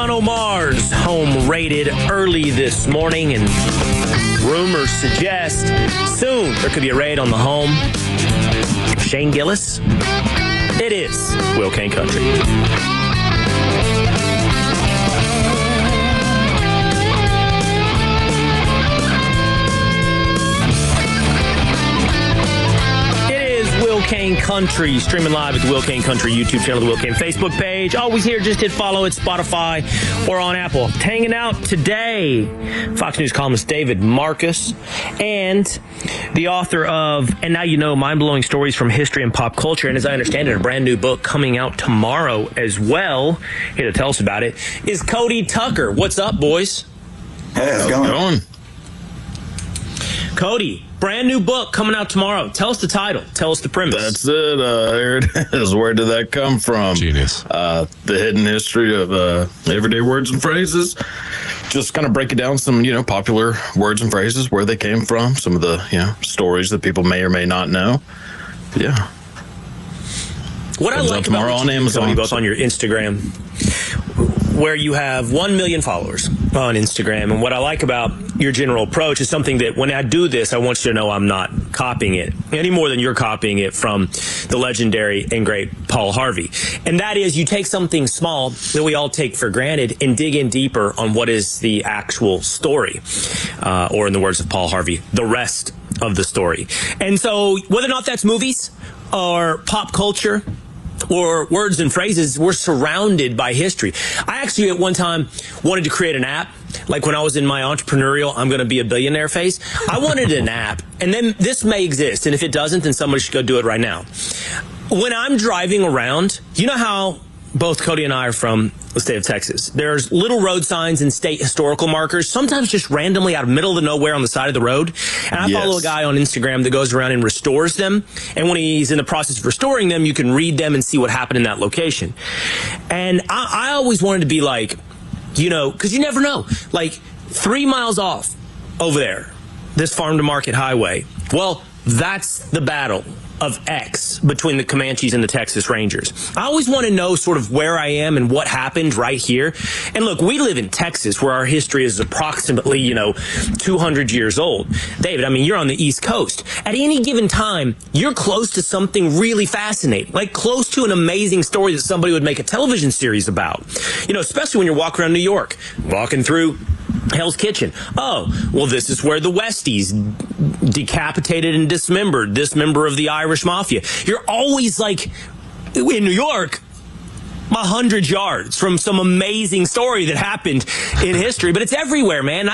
Bruno Mars home raided early this morning, and rumors suggest soon there could be a raid on the home. Shane Gillis. It is Will Kane Country. Kane Country, streaming live at the Will Kane Country YouTube channel, the Will Kane Facebook page. Always here, just hit follow at Spotify or on Apple. Hanging out today, Fox News columnist David Marcus and the author of And Now You Know, Mind-Blowing Stories from History and Pop Culture. And as I understand it, a brand new book coming out tomorrow as well. Here to tell us about it is Cody Tucker. What's up, boys? Hey, how's it going? Cody, brand new book coming out tomorrow. Tell us the title. Tell us the premise. That's it. Here it is. Where did that come from? Genius. The hidden history of everyday words and phrases. Just kind of breaking down some, popular words and phrases, where they came from, some of the, stories that people may or may not know. Yeah. What I like about on Amazon, Cody, both on your Instagram, where you have 1 million followers on Instagram. And what I like about your general approach is something that when I do this, I want you to know I'm not copying it any more than you're copying it from the legendary and great Paul Harvey. And that is, you take something small that we all take for granted and dig in deeper on what is the actual story, or in the words of Paul Harvey, the rest of the story. And so whether or not that's movies or pop culture or words and phrases, we're surrounded by history. I actually at one time wanted to create an app, like when I was in my entrepreneurial, I'm going to be a billionaire phase. I wanted an app, and then this may exist, and if it doesn't, then somebody should go do it right now. When I'm driving around, you know how both Cody and I are from the state of Texas. There's little road signs and state historical markers, sometimes just randomly out of the middle of nowhere on the side of the road. And I follow a guy on Instagram that goes around and restores them. And when he's in the process of restoring them, you can read them and see what happened in that location. And I always wanted to be like, because you never know, like 3 miles off over there, this farm to market highway. Well, that's the battle of X between the Comanches and the Texas Rangers. I always want to know sort of where I am and what happened right here. And look, we live in Texas where our history is approximately, 200 years old. David, you're on the East Coast. At any given time, you're close to something really fascinating, like close to an amazing story that somebody would make a television series about. Especially when you're walking around New York, walking through Hell's Kitchen. Oh, well, this is where the Westies decapitated and dismembered this member of the Irish Mafia. You're always like, in New York, 100 yards from some amazing story that happened in history, but it's everywhere, man.